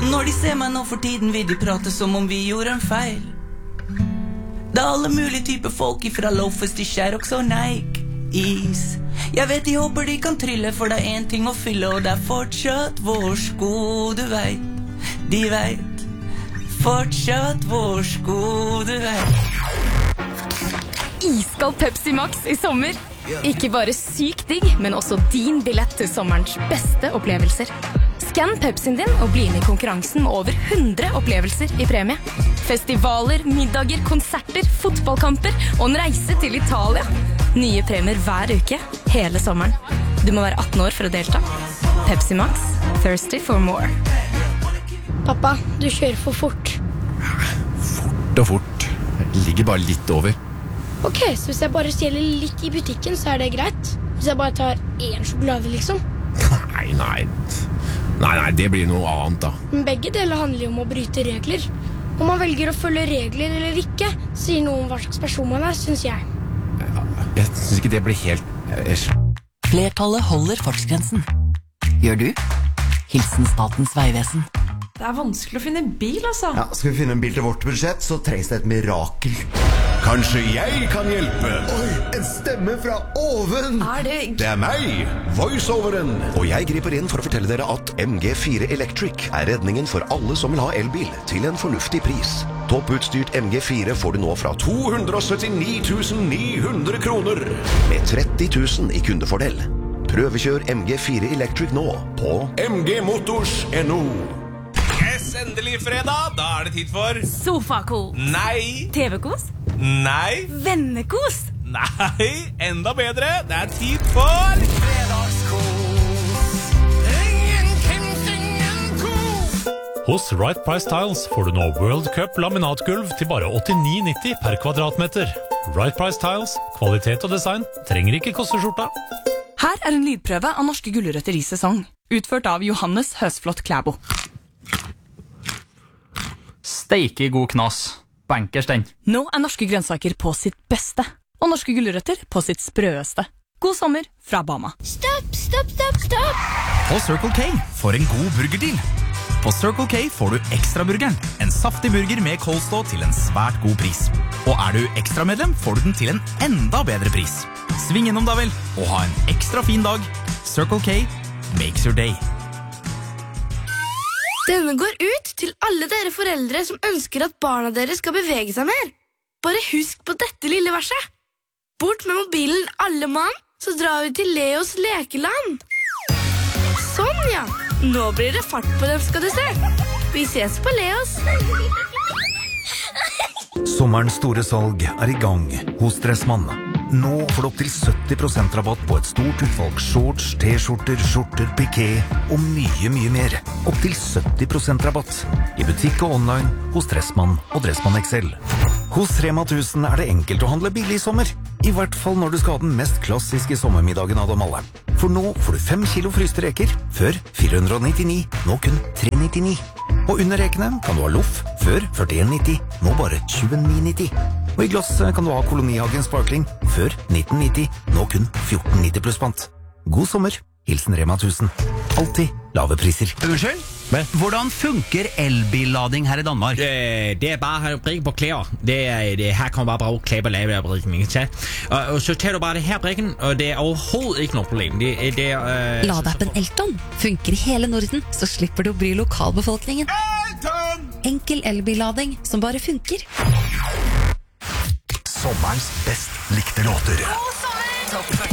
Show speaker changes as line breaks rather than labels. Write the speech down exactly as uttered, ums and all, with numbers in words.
Når de ser meg nå for tiden vil de prate som om vi gjorde en feil. Det er alle mulige typer folk ifra loafers til Sherrox og Nike is. Jeg vet de håper de kan trylle, for det er en ting å fylle, og det er fortsatt vår sko, du vet. De vet. Fortsatt vår sko, du vet.
Iskald Pepsi Max i sommer. Ikke bare syk digg, men også din billett til sommerens beste opplevelser. Skann Pepsien din og bli med i konkurransen med over hundre opplevelser i premie. Festivaler, middager, konserter, fotballkamper og en reise til Italia. Nye premier hver uke, hele sommeren. Du må være atten år for å delta. Pepsi Max, thirsty for more.
Pappa, du kjører for fort.
Fort og fort. Jeg ligger bare litt over.
Ok, så hvis jeg bare stjeler litt i butikken, så er det greit? Hvis jeg bare tar en sjokolade, liksom?
Nei, nei. Nei, nei, det blir noe annet da.
Men begge deler handler jo om å bryte regler. Om man velger å følge regler eller ikke, sier noe om hva slags person man er, synes jeg.
Jeg synes ikke det blir helt...
Flertallet holder fartsgrensen. Gjør du? Hilsen Statens Vegvesen.
Det er vanskelig å finne en bil, altså.
Ja, skal vi finne en bil til vårt budsjett, så trengs det et mirakel.
Kanskje jeg kan hjelpe?
Oi, en stemme fra oven!
Er det...
Det er meg, voiceoveren. Og jeg griper inn for å fortelle dere at M G fire Electric er redningen for alle som vil ha elbil til en fornuftig pris. Topputstyrt M G fire får du nå fra to hundre syttini tusen ni hundre kroner, med tretti tusen i kundefordel. Prøvekjør M G fire Electric nå på m g motors punktum n o.
Yes, endelig fredag, da er det tid for
Sofakos.
Nei.
T V-kos.
Nei.
Vennekos.
Nei, enda bedre, det er tid for fredagskos. Ingen kings, ingen kos.
Hos Right Price Tiles får du nå World Cup laminatgulv til bare åttini nitti per kvadratmeter. Right Price Tiles, kvalitet og design, trenger ikke koste skjorta.
Her er en lydprøve av norske gulrøtter i sesong, utført av Johannes Høsflot Klæbo.
Steike god knas. Bankers den.
Nå er norske grønnsaker på sitt beste, og norske gulrøtter på sitt sprøeste. God sommer fra Bama.
Stopp, stopp, stopp, stopp!
På Circle K for en god burgerdeal. På Circle K får du Ekstraburgeren, en saftig burger med coleslaw til en svært god pris. Og er du ekstramedlem, får du den til en enda bedre pris. Sving innom da vel, og ha en ekstra fin dag. Circle K makes your day.
Denne går ut til alle dere foreldre som ønsker at barna deres skal bevege seg mer. Bare husk på dette lille verset. Bort med mobilen alle mann, så drar vi til Leos lekeland. Sånn ja, nå blir det fart på dem skal du se. Vi ses på Leos.
Sommerens store salg er i gang hos Dressmann. Nå får du opp til sytti prosent rabatt på et stort utvalg shorts, t-skjorter, skjorter, piké og mye, mye mer. Opp til sytti prosent rabatt i butikk og online hos Dressmann og Dressmann X L. Hos Rema tusen er det enkelt å handle billig i sommer. I hvert fall når du skal ha den mest klassiske sommermiddagen av dem alle. For nå får du fem kilo fryste reker, før fire hundre nittini, nå kun tre nittini. Og under rekene kan du ha loff, før førtien nitti, nå bare tjueni nitti. Og i glass kan du ha Kolonihagen Sparkling, før nitten nitti, nå kun fjorten nitti pluss pant. God sommer, hilsen Rema tusen. Alltid lave priser.
Unnskyld? Men? Hvordan funker elbillading her i Danmark?
Det, det er bare å bruke på klær. Det er, det, her kan man bare bruke klær på lavebrikken. Og, og så tar du bare det her brikken, og det er overhovedet ikke noe problem. Det, det er, uh,
Ladeappen Elton funker i hele Norden, så slipper du å bry lokalbefolkningen.
Elton!
Enkel elbillading som bare funker.
Sommerens best likte låter.
God sommer!